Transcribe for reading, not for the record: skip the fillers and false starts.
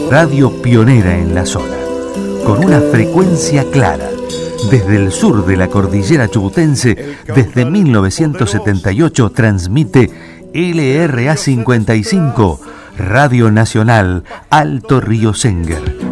Radio pionera en la zona, con una frecuencia clara. Desde el sur de la cordillera chubutense, desde 1978 transmite LRA 55, Radio Nacional Alto Río Senguer.